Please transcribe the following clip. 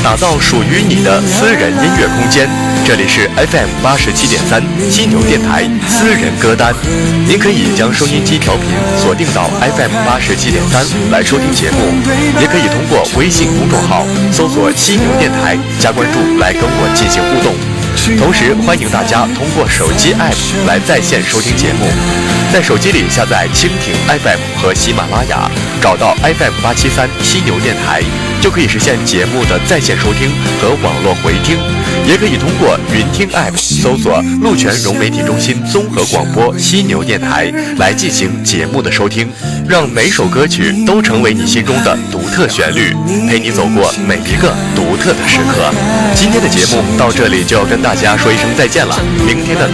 打造属于你的私人音乐空间。这里是 FM 87.3犀牛电台私人歌单，您可以将收音机调频锁定到 FM 87.3来收听节目，也可以通过微信公众号搜索犀牛电台加关注来跟我进行互动。同时欢迎大家通过手机 App 来在线收听节目，在手机里下载蜻蜓 FM 和喜马拉雅，找到 FM 873犀牛电台，就可以实现节目的在线收听和网络回听。也可以通过云听 App 搜索鹿泉融媒体中心综合广播犀牛电台来进行节目的收听，让每首歌曲都成为你心中的独特旋律，陪你走过每一个独特的时刻。今天的节目到这里就要跟大家说一声再见了，明天的